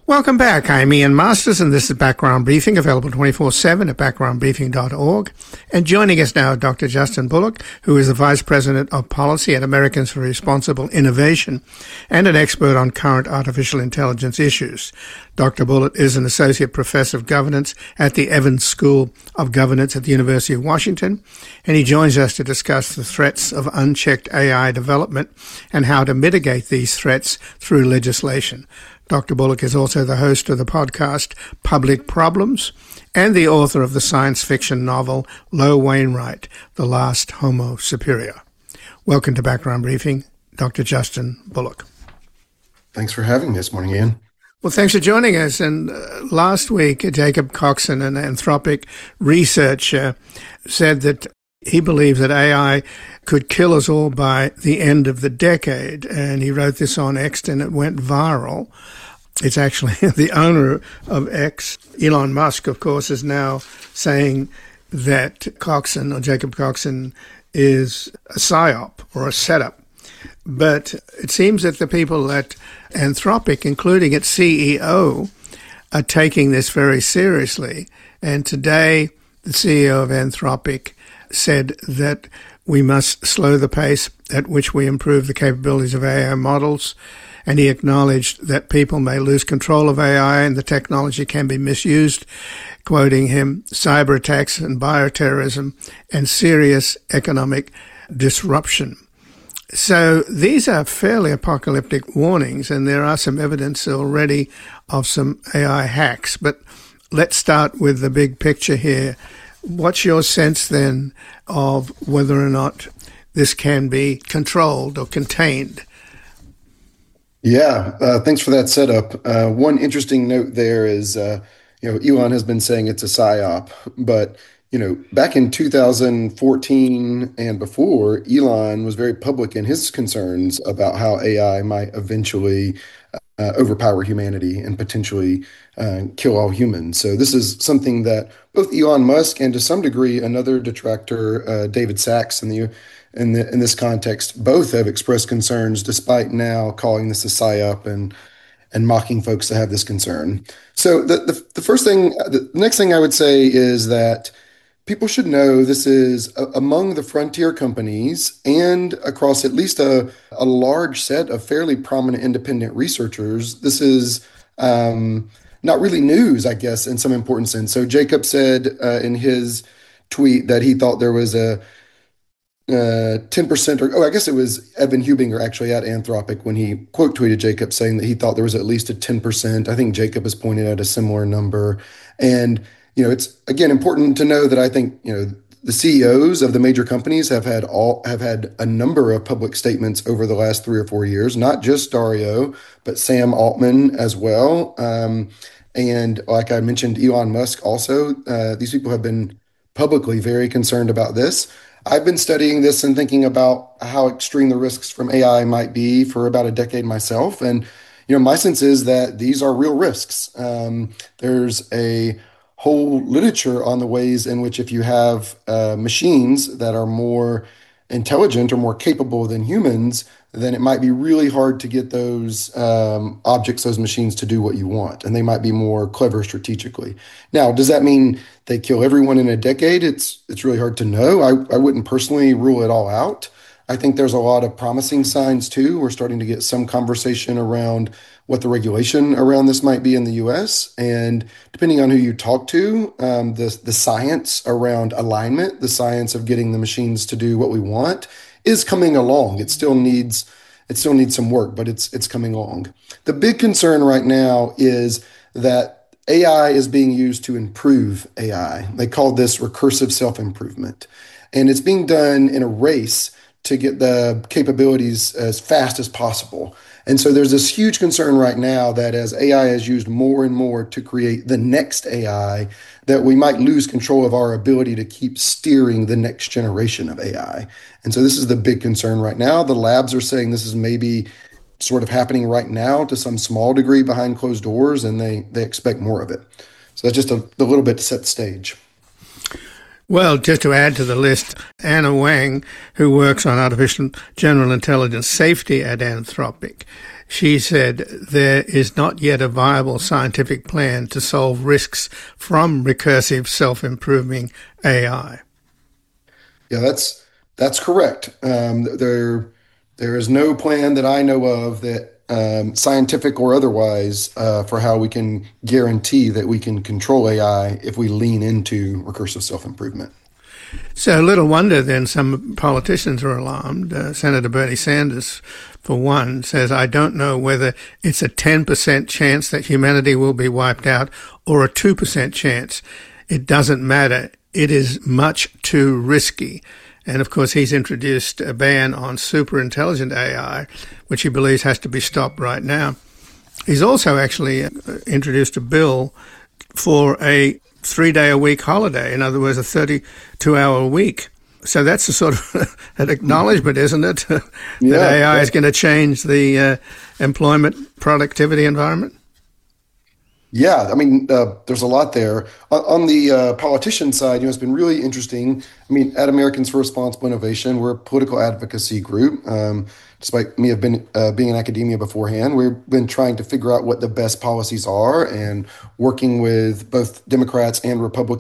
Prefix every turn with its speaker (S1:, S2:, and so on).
S1: Welcome back. I'm Ian Masters, and this is Background Briefing, available 24/7 at backgroundbriefing.org. And joining us now, Dr. Justin Bullock, who is the Vice President of Policy at Americans for Responsible Innovation and an expert on current artificial intelligence issues. Dr. Bullock is an Associate Professor of Governance at the Evans School of Governance at the University of Washington, and he joins us to discuss the threats of unchecked AI development and how to mitigate these threats through legislation. Dr. Bullock is also the host of the podcast Public Problems and the author of the science fiction novel Lo Wainwright, The Last Homo Superior. Welcome to Background Briefing, Dr. Justin Bullock.
S2: Thanks for having me this morning, Ian.
S1: Well, thanks for joining us. And last week, Jacob Coxon, an Anthropic researcher, said that he believes that AI could kill us all by the end of the decade. And he wrote this on X, and it went viral. It's actually the owner of X, Elon Musk, of course, is now saying that Coxon, or Jacob Coxon, is a psyop or a setup. But it seems that the people at Anthropic, including its CEO, are taking this very seriously. And today, the CEO of Anthropic said that we must slow the pace at which we improve the capabilities of AI models. And he acknowledged that people may lose control of AI and the technology can be misused, quoting him, cyber attacks and bioterrorism and serious economic disruption. So these are fairly apocalyptic warnings, and there are some evidence already of some AI hacks. But let's start with the big picture here. What's your sense then of whether or not this can be controlled or contained?
S2: Yeah, thanks for that setup. One interesting note there is, Elon has been saying it's a psyop, but, back in 2014 and before, Elon was very public in his concerns about how AI might eventually overpower humanity and potentially kill all humans. So this is something that both Elon Musk and to some degree another detractor, David Sacks, in this context, both have expressed concerns, despite now calling this a psyop and mocking folks that have this concern. So the next thing I would say is that people should know this is among the frontier companies and across at least a large set of fairly prominent independent researchers. This is not really news, I guess, in some important sense. So Jacob said in his tweet that he thought there was a 10%, or I guess it was Evan Hubinger actually at Anthropic when he quote tweeted Jacob saying that he thought there was at least a 10%. I think Jacob has pointed out a similar number. And, it's again important to know that I think, the CEOs of the major companies have had a number of public statements over the last 3 or 4 years, not just Dario, but Sam Altman as well. And like I mentioned, Elon Musk also, these people have been publicly very concerned about this. I've been studying this and thinking about how extreme the risks from AI might be for about a decade myself. And, my sense is that these are real risks. There's a whole literature on the ways in which if you have machines that are more intelligent or more capable than humans, then it might be really hard to get those objects, those machines to do what you want. And they might be more clever strategically. Now, does that mean they kill everyone in a decade? It's really hard to know. I wouldn't personally rule it all out. I think there's a lot of promising signs too. We're starting to get some conversation around what the regulation around this might be in the US. And depending on who you talk to, the science around alignment, the science of getting the machines to do what we want is coming along. It still needs some work, but it's coming along. The big concern right now is that AI is being used to improve AI. They call this recursive self-improvement. And it's being done in a race to get the capabilities as fast as possible. And so there's this huge concern right now that as AI is used more and more to create the next AI, that we might lose control of our ability to keep steering the next generation of AI. And so this is the big concern right now. The labs are saying this is maybe sort of happening right now to some small degree behind closed doors, and they expect more of it. So that's just a little bit to set the stage.
S1: Well, just to add to the list, Anna Wang, who works on artificial general intelligence safety at Anthropic, She said there is not yet a viable scientific plan to solve risks from recursive self-improving AI.
S2: Yeah, that's correct. There is no plan that I know of that scientific or otherwise for how we can guarantee that we can control AI if we lean into recursive self-improvement.
S1: So little wonder then some politicians are alarmed. Senator Bernie Sanders, for one, says, I don't know whether it's a 10% chance that humanity will be wiped out or a 2% chance. It doesn't matter. It is much too risky. And of course, he's introduced a ban on super intelligent AI, which he believes has to be stopped right now. He's also actually introduced a bill for a 3-day-a-week holiday. In other words, a 32-hour week. So that's a sort of an acknowledgement, isn't it? that AI is going to change the employment productivity environment?
S2: Yeah, I mean, there's a lot there. On the politician side, it's been really interesting. I mean, at Americans for Responsible Innovation, we're a political advocacy group. Despite me have been being in academia beforehand, we've been trying to figure out what the best policies are and working with both Democrats and Republicans